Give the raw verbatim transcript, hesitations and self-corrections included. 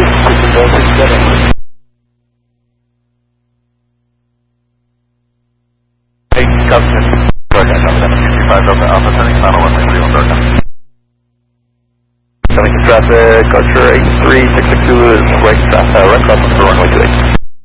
Hey, Custom. Alpha Alpha turning final runway three one dark. Coming to traffic, Archer eight three six six two is right, uh, right crossing for runway two eight.